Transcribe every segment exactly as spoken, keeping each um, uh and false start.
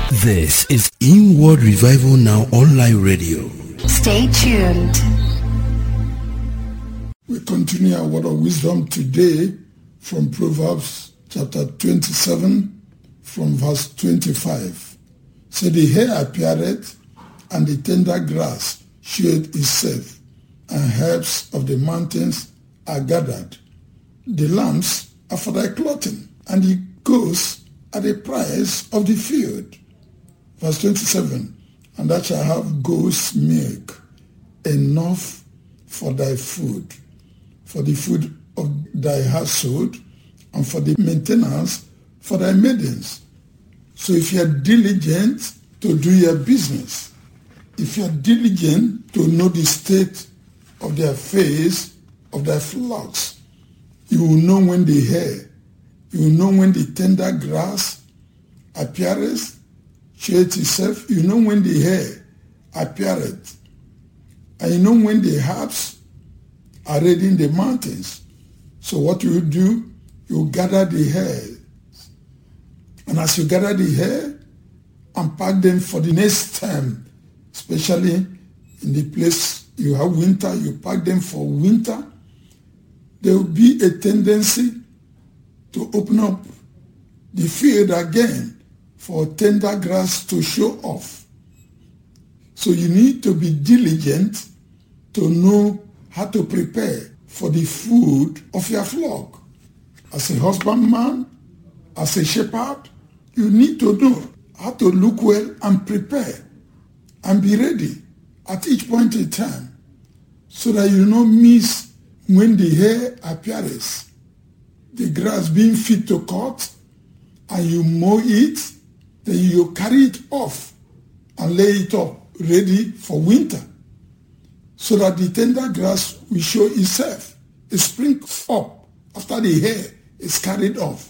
This is Inward Revival Now Online Radio. Stay tuned. We continue our word of wisdom today from Proverbs chapter twenty-seven, from verse twenty-five. So the hair appeareth, and the tender grass showeth itself, and herbs of the mountains are gathered. The lambs are for thy clothing, and the goats are the price of the field. Verse twenty-seven, and thou shalt have goat's milk, enough for thy food, for the food of thy household, and for the maintenance for thy maidens. So if you are diligent to do your business, if you are diligent to know the state of the affairs of thy flocks, you will know when the hair, you will know when the tender grass appeareth, showeth itself, you know when the hair appeareth, and you know when the herbs are ready in the mountains. So what you do, you gather the hair, and as you gather the hair and pack them for the next time, especially in the place you have winter, you pack them for winter, there will be a tendency to open up the field again for tender grass to show off. So you need to be diligent to know how to prepare for the food of your flock. As a husbandman, as a shepherd, you need to know how to look well and prepare and be ready at each point in time, so that you don't miss when the hair appears, the grass being fit to cut, and you mow it, then you carry it off and lay it up ready for winter, so that the tender grass will show itself. It springs up after the hair is carried off,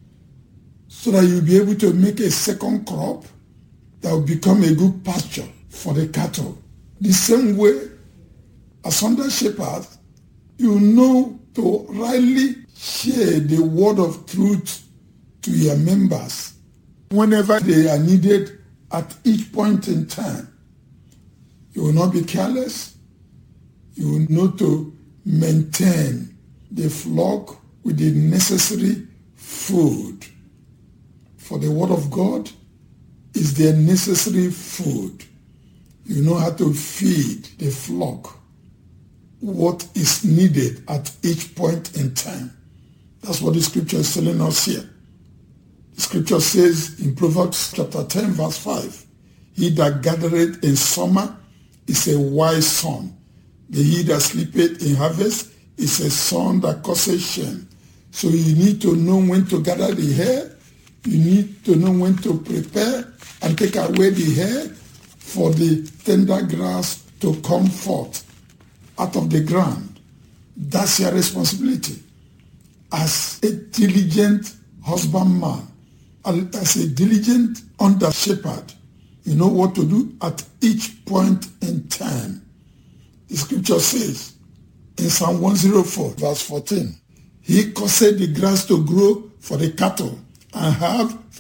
so that you'll be able to make a second crop that will become a good pasture for the cattle. The same way, as under shepherds, you know to rightly share the word of truth to your members whenever they are needed at each point in time. You will not be careless. You will know to maintain the flock with the necessary food. For the word of God is their necessary food. You know how to feed the flock what is needed at each point in time. That's what the scripture is telling us here. The scripture says in Proverbs chapter ten, verse five, he that gathereth in summer is a wise son. The he that sleepeth in harvest is a son that causeth shame. So you need to know when to gather the hair. You need to know when to prepare and take away the hair for the tender grass to come forth out of the ground. That's your responsibility as a diligent husbandman, as a diligent under shepherd. You know what to do at each point in time. The scripture says in Psalm one oh four, verse fourteen, he caused the grass to grow for the cattle and have